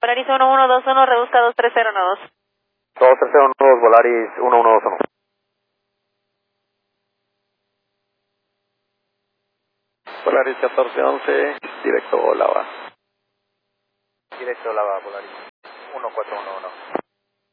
Volaris 1121, reduzca 2301. 2301, Volaris 1121. Volaris 1411, directo Lava. Directo Lava, Volaris 1411.